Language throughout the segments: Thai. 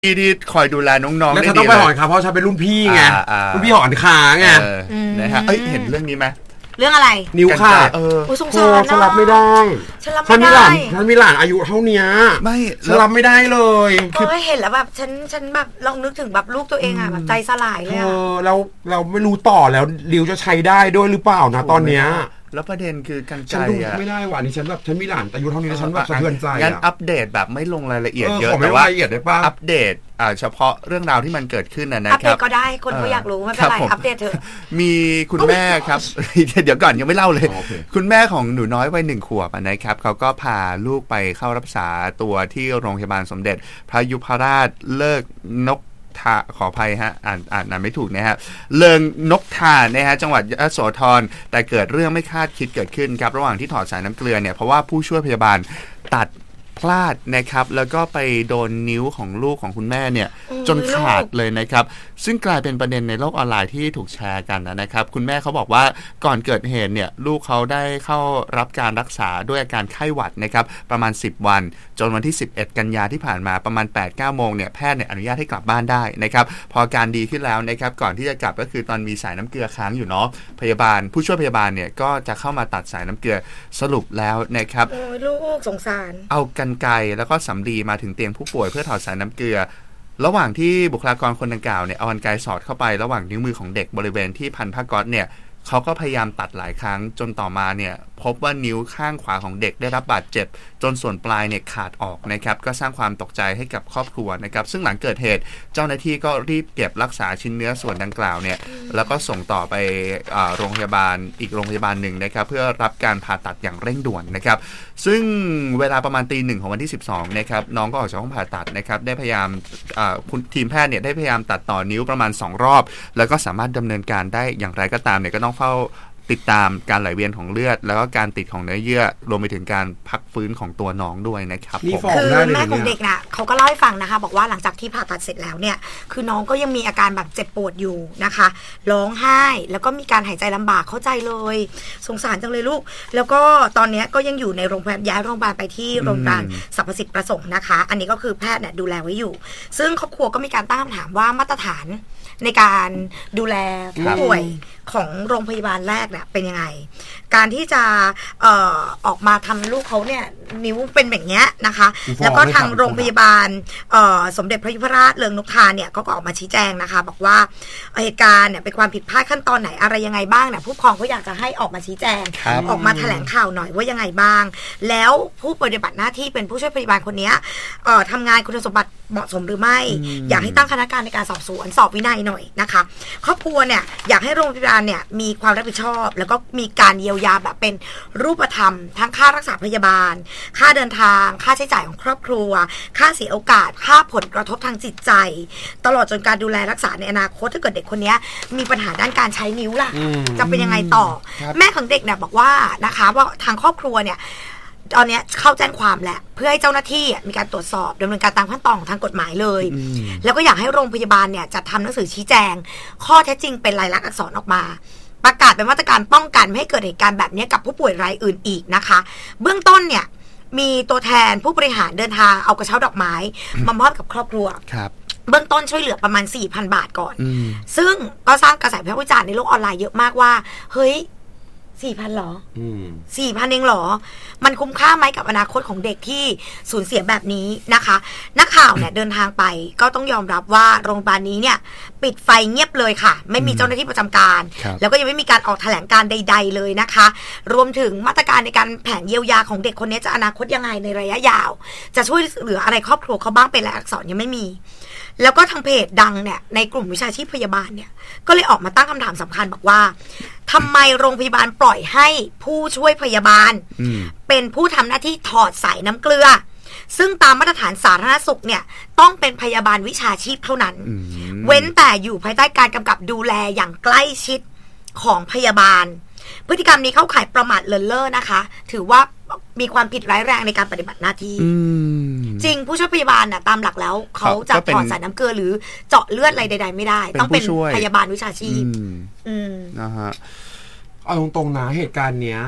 ที่คอยดูแลน้องๆแล้วฉันต้องไปหอนขาเพราะฉันเป็นรุ่นพี่ไงรุ่นพี่หอนขาไงนะฮะเห็นเรื่องนี้ไหมเรื่องอะไรนิ้วขาดสงสารฉันรับไม่ได้ฉันมีหลานอายุเท่านี้ไม่ฉันรับไม่ได้เลยคือเห็นแล้วแบบฉันแบบลองนึกถึงแบบลูกตัวเองอ่ะแบบใจสลายเลยอ่ะเราไม่รู้ต่อแล้วดิวจะใช้ได้ด้วยหรือเปล่านะตอนเนี้ยแล้วประเด็นคือกันใจอ่ะไม่ได้ว่ะนี่ฉันแบบฉันมีหลานอายุเท่านี้ฉันแบบสะเทือนใจงั้นอัปเดตแบบไม่ลงรายละเอียดเยอะแต่ว่าละเอียดได้ป่ะอัปเดตเฉพาะเรื่องราวที่มันเกิดขึ้นนะครับอัปเดตก็ได้คนเขาอยากรู้ไม่เป็นไรอัปเดตเถอะมีคุณแม่ครับเดี๋ยวก่อนยังไม่เล่าเลยคุณแม่ของหนูน้อยวัย1 ขวบนะครับเขาก็พาลูกไปเข้ารักษาตัวที่โรงพยาบาลสมเด็จพระยุพราชเลิกนกขออภัยฮะอ่านไม่ถูกนะฮะเลิงนกทานะฮะจังหวัดยโสธรแต่เกิดเรื่องไม่คาดคิดเกิดขึ้นครับระหว่างที่ถอดสายน้ำเกลือเนี่ยเพราะว่าผู้ช่วยพยาบาลตัดพลาดนะครับแล้วก็ไปโดนนิ้วของลูกของคุณแม่เนี่ยจนขาดเลยนะครับซึ่งกลายเป็นประเด็นในโลกออนไลน์ที่ถูกแชร์กันนะครับคุณแม่เขาบอกว่าก่อนเกิดเหตุเนี่ยลูกเขาได้เข้ารับการรักษาด้วยอาการไข้หวัดนะครับประมาณ10 วันจนวันที่11 กันยาที่ผ่านมาประมาณ 8-9 โมงเนี่ยแพทย์เนี่ยอนุญาตให้กลับบ้านได้นะครับพออาการดีขึ้นแล้วนะครับก่อนที่จะกลับก็คือตอนมีสายน้ำเกลือค้างอยู่เนาะพยาบาลผู้ช่วยพยาบาลเนี่ยก็จะเข้ามาตัดสายน้ำเกลือสรุปแล้วนะครับโอ้ยลูกสงสารเอากรรไกรแล้วก็สำลีมาถึงเตียงผู้ป่วยเพื่อถอดสายน้ำเกลือระหว่างที่บุคลากรคนดังกล่าวเนี่ยเอากรรไกรสอดเข้าไประหว่างนิ้วมือของเด็กบริเวณที่พันผ้าก๊อซเนี่ยเขาก็พยายามตัดหลายครั้งจนต่อมาเนี่ยพบว่านิ้วข้างขวาของเด็กได้รับบาดเจ็บจนส่วนปลายเนี่ยขาดออกนะครับก็สร้างความตกใจให้กับครอบครัวนะครับซึ่งหลังเกิดเหตุเจ้าหน้าที่ก็รีบเก็บรักษาชิ้นเนื้อส่วนดังกล่าวเนี่ยแล้วก็ส่งต่อไปโรงพยาบาลอีกโรงพยาบาลหนึ่งนะครับเพื่อรับการผ่าตัดอย่างเร่งด่วนนะครับซึ่งเวลาประมาณตี 1ของวันที่12นะครับน้องก็ออกจากห้องผ่าตัดนะครับได้พยายามทีมแพทย์เนี่ยได้พยายามตัดต่อนิ้วประมาณ2 รอบแล้วก็สามารถดำเนินการได้อย่างไรก็ตามเนี่ยก็ต้องเฝ้าติดตามการไหลเวียนของเลือดแล้วก็การติดของเนื้อเยื่อรวมไปถึงการพักฟื้นของตัวน้องด้วยนะครับคือแม่ของเด็กน่ะเขาก็เล่าให้ฟังนะคะบอกว่าหลังจากที่ผ่าตัดเสร็จแล้วเนี่ยคือน้องก็ยังมีอาการแบบเจ็บปวดอยู่นะคะร้องไห้แล้วก็มีการหายใจลำบากเข้าใจเลยสงสารจังเลยลูกแล้วก็ตอนนี้ก็ยังอยู่ในโรงพยาบาลย้ายโรงพยาบาลไปที่โรงพยาบาลสรรพสิทธิประสงค์นะคะอันนี้ก็คือแพทย์เนี่ยดูแลไว้อยู่ซึ่งครอบครัวก็มีการตั้งคำถามว่ามาตรฐานในการดูแลผู้ป่วยของโรงพยาบาลแรกเนี่ยเป็นยังไงการที่จะออกมาทำลูกเขาเนี่ยนิ้วเป็นแบบนี้นะคะแล้วก็ทางโรงพยาบาลสมเด็จพระยุพราชเลิงนกทาเนี่ยก็ออกมาชี้แจงนะคะบอกว่าเหตุการณ์เนี่ยเป็นความผิดพลาดขั้นตอนไหนอะไรยังไงบ้างเนี่ยผู้ปกครองเขาอยากจะให้ออกมาชี้แจงออกมาแถลงข่าวหน่อยว่ายังไงบ้างแล้วผู้ปฏิบัติหน้าที่เป็นผู้ช่วยพยาบาลคนนี้ทำงานคุณสมบัติเหมาะสมหรือไม่อยากให้ตั้งคณะกรรมการในการสอบสวนสอบวินัยหน่อยนะคะครอบครัวเนี่ยอยากให้โรงพยาบาลเนี่ยมีความรับผิดชอบแล้วก็มีการเยียวยาแบบเป็นรูปธรรมทั้งค่ารักษาพยาบาลค่าเดินทางค่าใช้จ่ายของครอบครัวค่าเสียโอกาสค่าผลกระทบทางจิตใจตลอดจนการดูแลรักษาในอนาคตถ้าเกิดเด็กคนนี้มีปัญหาด้านการใช้นิ้วล่ะจะเป็นยังไงต่อแม่ของเด็กเนี่ยบอกว่านะคะว่าทางครอบครัวเนี่ยตอนนี้เข้าแจ้งความแหละเพื่อให้เจ้าหน้าที่มีการตรวจสอบดำเนินการตามขั้นตอนของทางกฎหมายเลยแล้วก็อยากให้โรงพยาบาลเนี่ยจัดทำหนังสือชี้แจงข้อเท็จจริงเป็นลายลักษณ์อักษรออกมาประกาศเป็นมาตรการป้องกันไม่ให้เกิดเหตุการณ์แบบนี้กับผู้ป่วยรายอื่นอีกนะคะเบื้องต้นเนี่ยมีตัวแทนผู้บริหารเดินทางเอากระเช้าดอกไม้มามอบกับครอบครัวเบื้องต้นช่วยเหลือประมาณ 4,000 บาทก่อนซึ่งก็สร้างกระแสวิพากษ์วิจารณ์ในโลกออนไลน์เยอะมากว่าเฮ้ย4,000 หรอ4,000 เองหรอมันคุ้มค่าไหมกับอนาคตของเด็กที่สูญเสียแบบนี้นะคะนักข่าวเนี่ยเดินทางไปก็ต้องยอมรับว่าโรงพยาบาลนี้เนี่ยปิดไฟเงียบเลยค่ะไม่มีเจ้าหน้าที่ประจำการแล้วก็ยังไม่มีการออกแถลงการใดๆเลยนะคะรวมถึงมาตรการในการแผนเยียวยาของเด็กคนนี้จะอนาคตยังไงในระยะยาวจะช่วยเหลืออะไรครอบครัวเขาบ้างเป็นรายลักษณ์อักษรยังไม่มีแล้วก็ทางเพจดังเนี่ยในกลุ่มวิชาชีพพยาบาลเนี่ยก็เลยออกมาตั้งคำถามสำคัญบอกว่าทำไมโรงพยาบาลปล่อยให้ผู้ช่วยพยาบาลเป็นผู้ทำหน้าที่ถอดสายน้ำเกลือซึ่งตามมาตรฐานสาธารณสุขเนี่ยต้องเป็นพยาบาลวิชาชีพเท่านั้นเว้นแต่อยู่ภายใต้การกำกับดูแลอย่างใกล้ชิดของพยาบาลพฤติกรรมนี้เข้าข่ายประมาทเลินเล่อนะคะถือว่ามีความผิดร้ายแรงในการปฏิบัติหน้าที่จริงผู้ช่วยพยาบาลน่ะตามหลักแล้วเขาจะถอดสายน้ำเกลือหรือเจาะเลือดอะไรใดๆไม่ได้ต้องเป็นพยาบาลวิชาชีพนะฮะเอาตรงๆนะเหตุการณ์เนี้ย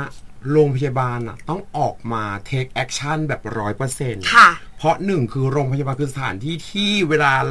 โรงพยาบาลอ่ะต้องออกมา take action แบบ100% ค่ะเพราะหนึ่งคือโรงพยาบาลคือสถานที่ที่เวลา